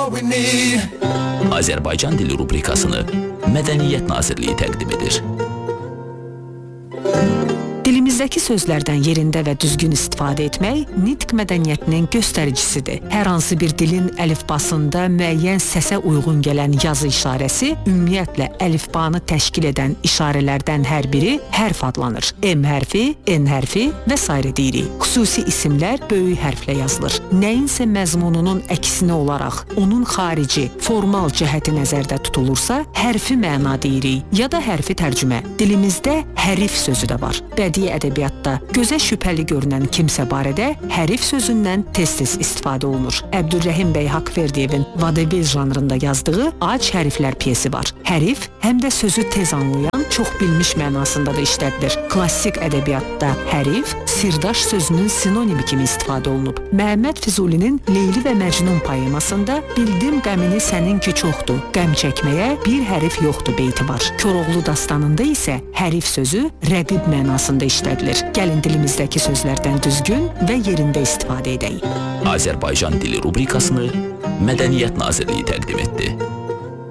Azərbaycan dili rubrikasını Mədəniyyət Nazirliyi təqdim edir. Dilimizdəki sözlərdən yerində və düzgün istifadə etmək nitq mədəniyyətinin göstəricisidir. Hər hansı bir dilin əlifbasında müəyyən səsə uyğun gələn yazı işarəsi ümumiyyətlə əlifbanı təşkil edən işarələrdən hər biri hərf adlanır. M hərfi, N hərfi və s. deyirik. Xüsusi isimlər böyük hərflə yazılır. Nəyinsə məzmununun əksinə olaraq onun xarici, formal cəhəti nəzərdə tutulursa, hərfi məna deyirik ya da hərfi tərcümə. Dilimizdə hərif sözü də var. Bədii ədəbiyyatda gözə şübhəli görünən kimsə barədə hərif sözündən tez-tez istifadə olunur. Əbdülrəhim bəy Haqverdiyevin Vadevil janrında yazdığı Ac hərflər pyesi var. Hərif həm də sözü tez anlayan, çox bilmiş mənasında da işlədilir. Klassik ədəbiyyatda hərif sirdaş sözünün sinonimi kimi istifadə olunub. Məhəmməd Füzulinin Leyli və Məcnun poemasında bildim qəmini səninki çoxdur, qəm çəkməyə bir hərif yoxdur beyti var. Koroğlu dastanında isə hərif sözü rəqib mənasında işlədilir. Gəlin dilimizdəki sözlərdən düzgün və yerində istifadə edək. Azərbaycan dili rubrikasını Mədəniyyət Nazirliyi təqdim etdi.